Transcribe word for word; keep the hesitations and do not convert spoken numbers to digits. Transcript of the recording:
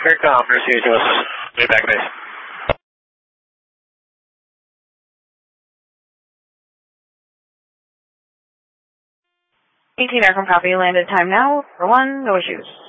Aircom, receiving us. Way back base. eighteen Aircom copy, landed time now, for one, no issues.